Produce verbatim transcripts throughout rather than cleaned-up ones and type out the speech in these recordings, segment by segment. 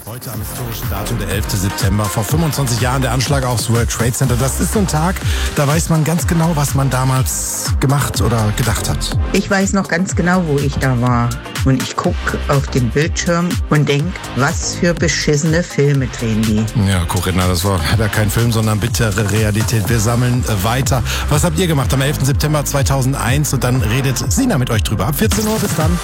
Heute am historischen Datum, der elften September, vor fünfundzwanzig Jahren der Anschlag aufs World Trade Center. Das ist so ein Tag, da weiß man ganz genau, was man damals gemacht oder gedacht hat. Ich weiß noch ganz genau, wo ich da war. Und ich gucke auf den Bildschirm und denke, was für beschissene Filme drehen die. Ja, Corinna, das war leider kein Film, sondern bittere Realität. Wir sammeln äh, weiter. Was habt ihr gemacht am elften September zweitausendeins? Und dann redet Sina mit euch drüber. Ab vierzehn Uhr, bis dann.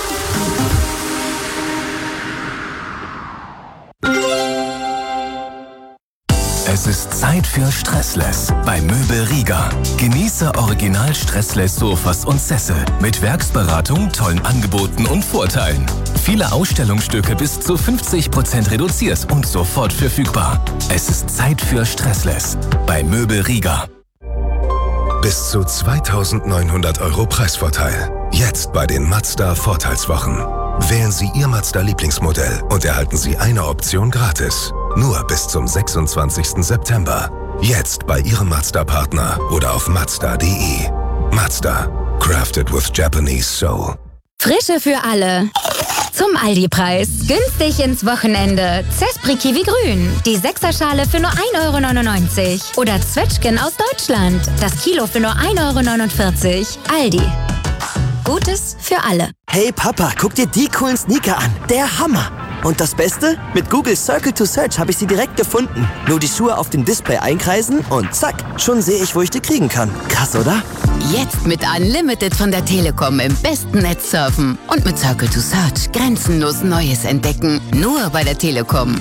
Es ist Zeit für Stressless bei Möbel Rieger. Genieße original Stressless Sofas und Sessel mit Werksberatung, tollen Angeboten und Vorteilen. Viele Ausstellungsstücke bis zu fünfzig Prozent reduziert und sofort verfügbar. Es ist Zeit für Stressless bei Möbel Rieger. Bis zu zweitausendneunhundert Euro Preisvorteil. Jetzt bei den Mazda Vorteilswochen. Wählen Sie Ihr Mazda-Lieblingsmodell und erhalten Sie eine Option gratis. Nur bis zum sechsundzwanzigsten September. Jetzt bei Ihrem Mazda-Partner oder auf mazda punkt de. Mazda. Crafted with Japanese soul. Frische für alle. Zum Aldi-Preis. Günstig ins Wochenende. Zespri Kiwi Grün. Die Sechserschale für nur ein Euro neunundneunzig. Oder Zwetschgen aus Deutschland. Das Kilo für nur ein Euro neunundvierzig. Aldi. Gutes für alle. Hey Papa, guck dir die coolen Sneaker an. Der Hammer. Und das Beste? Mit Google Circle to Search habe ich sie direkt gefunden. Nur die Schuhe auf dem Display einkreisen und zack, schon sehe ich, wo ich die kriegen kann. Krass, oder? Jetzt mit Unlimited von der Telekom im besten Netz surfen. Und mit Circle to Search grenzenlos Neues entdecken. Nur bei der Telekom.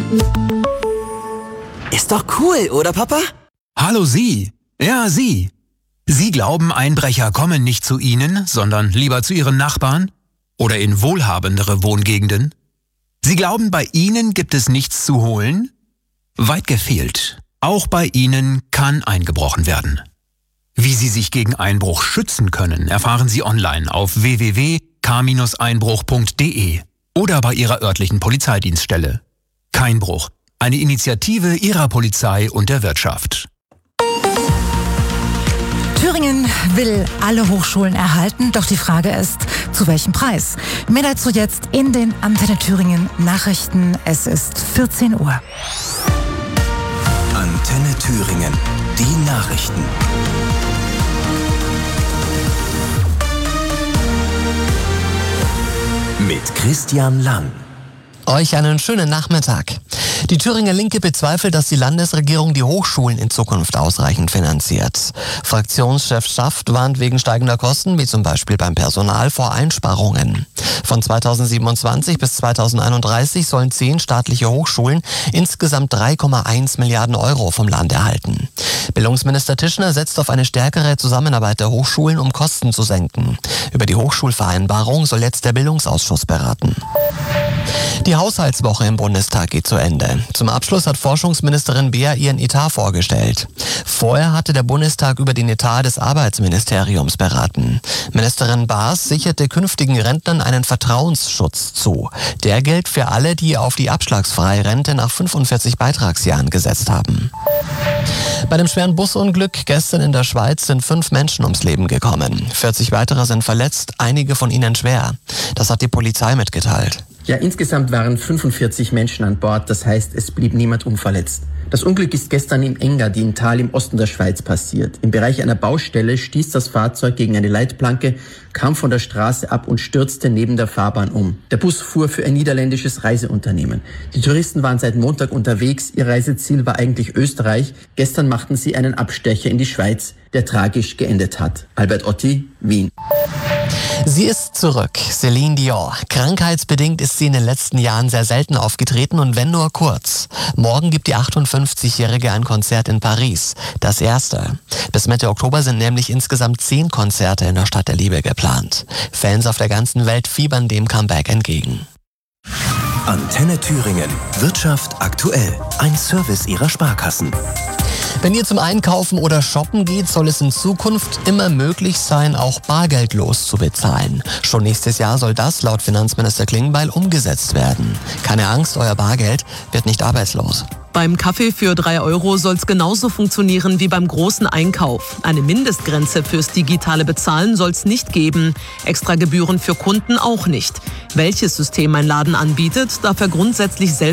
Ist doch cool, oder Papa? Hallo Sie. Ja, Sie. Sie glauben, Einbrecher kommen nicht zu Ihnen, sondern lieber zu Ihren Nachbarn? Oder in wohlhabendere Wohngegenden? Sie glauben, bei Ihnen gibt es nichts zu holen? Weit gefehlt. Auch bei Ihnen kann eingebrochen werden. Wie Sie sich gegen Einbruch schützen können, erfahren Sie online auf w w w punkt k einbruch punkt de oder bei Ihrer örtlichen Polizeidienststelle. Keinbruch. Eine Initiative Ihrer Polizei und der Wirtschaft. Thüringen will alle Hochschulen erhalten, doch die Frage ist, zu welchem Preis? Mehr dazu jetzt in den Antenne Thüringen Nachrichten. Es ist vierzehn Uhr. Antenne Thüringen, die Nachrichten. Mit Christian Lang. Euch einen schönen Nachmittag. Die Thüringer Linke bezweifelt, dass die Landesregierung die Hochschulen in Zukunft ausreichend finanziert. Fraktionschef Schaft warnt wegen steigender Kosten, wie zum Beispiel beim Personal, vor Einsparungen. Von zweitausendsiebenundzwanzig bis zweitausendeinunddreißig sollen zehn staatliche Hochschulen insgesamt drei Komma eins Milliarden Euro vom Land erhalten. Bildungsminister Tischner setzt auf eine stärkere Zusammenarbeit der Hochschulen, um Kosten zu senken. Über die Hochschulvereinbarung soll jetzt der Bildungsausschuss beraten. Die Haushaltswoche im Bundestag geht zu Ende. Zum Abschluss hat Forschungsministerin Beer ihren Etat vorgestellt. Vorher hatte der Bundestag über den Etat des Arbeitsministeriums beraten. Ministerin Baas sicherte künftigen Rentnern einen Vertrauensschutz zu. Der gilt für alle, die auf die abschlagsfreie Rente nach fünfundvierzig Beitragsjahren gesetzt haben. Bei dem schweren Busunglück gestern in der Schweiz sind fünf Menschen ums Leben gekommen. vierzig weitere sind verletzt, einige von ihnen schwer. Das hat die Polizei mitgeteilt. Ja, insgesamt waren fünfundvierzig Menschen an Bord, das heißt, es blieb niemand unverletzt. Das Unglück ist gestern im Engadin-Tal im Osten der Schweiz passiert. Im Bereich einer Baustelle stieß das Fahrzeug gegen eine Leitplanke, kam von der Straße ab und stürzte neben der Fahrbahn um. Der Bus fuhr für ein niederländisches Reiseunternehmen. Die Touristen waren seit Montag unterwegs, ihr Reiseziel war eigentlich Österreich. Gestern machten sie einen Abstecher in die Schweiz, der tragisch geendet hat. Albert Otti, Wien. Sie ist zurück, Céline Dion. Krankheitsbedingt ist sie in den letzten Jahren sehr selten aufgetreten und wenn nur kurz. Morgen gibt die achtundfünfzigjährige ein Konzert in Paris, das erste. Bis Mitte Oktober sind nämlich insgesamt zehn Konzerte in der Stadt der Liebe geplant. Fans auf der ganzen Welt fiebern dem Comeback entgegen. Antenne Thüringen. Wirtschaft aktuell. Ein Service Ihrer Sparkassen. Wenn ihr zum Einkaufen oder Shoppen geht, soll es in Zukunft immer möglich sein, auch bargeldlos zu bezahlen. Schon nächstes Jahr soll das laut Finanzminister Klingbeil umgesetzt werden. Keine Angst, euer Bargeld wird nicht arbeitslos. Beim Kaffee für drei Euro soll es genauso funktionieren wie beim großen Einkauf. Eine Mindestgrenze fürs digitale Bezahlen soll es nicht geben. Extra Gebühren für Kunden auch nicht. Welches System ein Laden anbietet, darf er grundsätzlich selbst